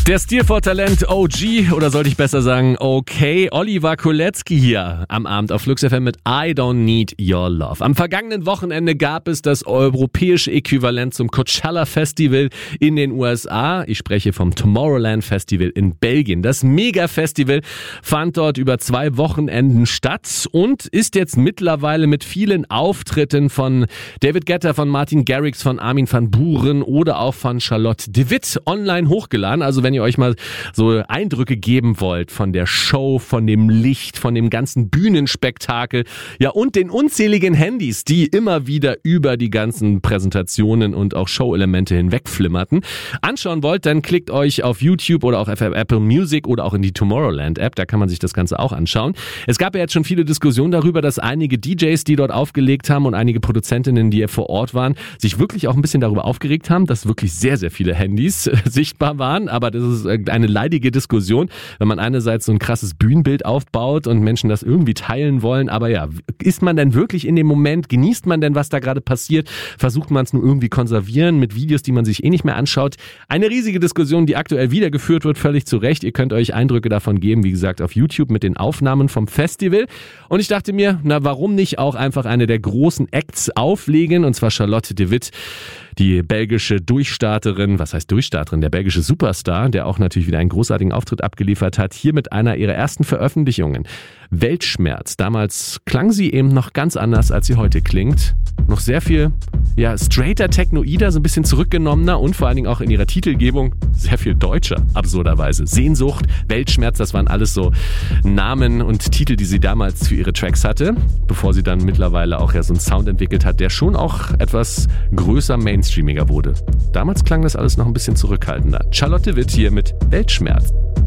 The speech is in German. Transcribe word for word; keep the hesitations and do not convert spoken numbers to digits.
Der Stil vor Talent O G, oder sollte ich besser sagen okay, Oliver Kolecki hier am Abend auf Flux F M mit I Don't Need Your Love. Am vergangenen Wochenende gab es das europäische Äquivalent zum Coachella Festival in den U S A. Ich spreche vom Tomorrowland Festival in Belgien. Das Mega-Festival fand dort über zwei Wochenenden statt und ist jetzt mittlerweile mit vielen Auftritten von David Guetta, von Martin Garrix, von Armin van Buuren oder auch von Charlotte de Witt online hochgeladen. Also wenn ihr euch mal so Eindrücke geben wollt von der Show, von dem Licht, von dem ganzen Bühnenspektakel, ja, und den unzähligen Handys, die immer wieder über die ganzen Präsentationen und auch Show-Elemente hinwegflimmerten, anschauen wollt, dann klickt euch auf YouTube oder auch auf Apple Music oder auch in die Tomorrowland-App, da kann man sich das Ganze auch anschauen. Es gab ja jetzt schon viele Diskussionen darüber, dass einige D Js, die dort aufgelegt haben und einige Produzentinnen, die ja vor Ort waren, sich wirklich auch ein bisschen darüber aufgeregt haben, dass wirklich sehr, sehr viele Handys sichtbar waren, aber das ist eine leidige Diskussion, wenn man einerseits so ein krasses Bühnenbild aufbaut und Menschen das irgendwie teilen wollen, aber ja, ist man denn wirklich in dem Moment, genießt man denn, was da gerade passiert, versucht man es nur irgendwie konservieren mit Videos, die man sich eh nicht mehr anschaut? Eine riesige Diskussion, die aktuell wieder geführt wird, völlig zu Recht. Ihr könnt euch Eindrücke davon geben, wie gesagt, auf YouTube mit den Aufnahmen vom Festival. Und ich dachte mir, na, warum nicht auch einfach eine der großen Acts auflegen, und zwar Charlotte de Witt, die belgische Durchstarterin, was heißt Durchstarterin, der belgische Superstar, der auch natürlich wieder einen großartigen Auftritt abgeliefert hat, hier mit einer ihrer ersten Veröffentlichungen. Weltschmerz. Damals klang sie eben noch ganz anders, als sie heute klingt. Noch sehr viel, ja, straighter, technoider, so ein bisschen zurückgenommener und vor allen Dingen auch in ihrer Titelgebung sehr viel deutscher, absurderweise. Sehnsucht, Weltschmerz, das waren alles so Namen und Titel, die sie damals für ihre Tracks hatte, bevor sie dann mittlerweile auch ja so einen Sound entwickelt hat, der schon auch etwas größer, mainstreamiger wurde. Damals klang das alles noch ein bisschen zurückhaltender. Charlotte Witt hier mit Weltschmerz.